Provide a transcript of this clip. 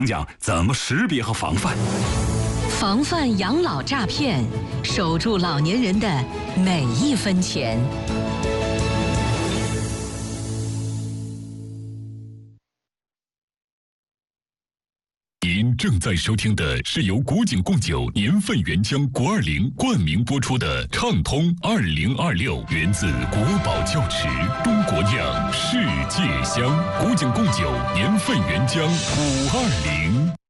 讲怎么识别和防范。 防范养老诈骗，守住老年人的每一分钱。 您正在收听的是由古井贡酒年份原浆国20冠名播出的《畅通2026》，源自国宝窖池，中国酿，世界香。古井贡酒年份原浆520。